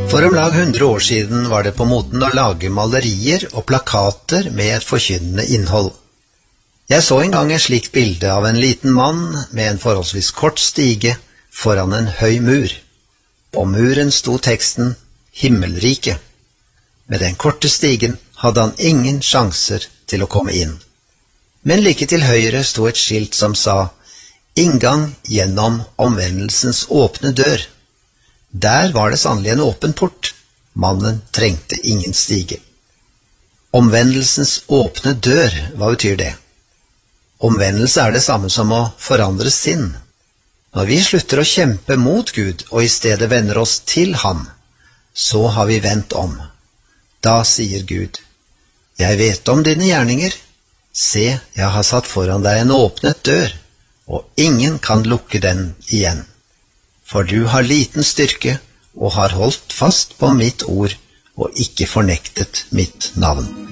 For om lag 100 år siden var det på moten å lage malerier og plakater med et forkynnende innhold. Jeg så en gang et slikt bilde av en liten mann med en forholdsvis kort stige foran en høy mur. På muren sto teksten «Himmelrike». Med den korte stigen hadde han ingen sjanser til å komme inn. Men like til høyre sto et skilt som sa «Inngang gjennom omvendelsens åpne dør». Der var det sannelig en åpen port. Mannen trengte ingen stige. Omvendelsens åpne dør, hva betyr det? Omvendelse er det samme som å forandre sinn. Når vi slutter å kjempe mot Gud og i stedet vender oss til ham, så har vi vendt om. Da sier Gud, «Jeg vet om dine gjerninger. Se, jeg har satt foran deg en åpnet dør, og ingen kan lukke den igjen. For du har liten styrke og har holdt fast på mitt ord og ikke fornektet mitt navn.»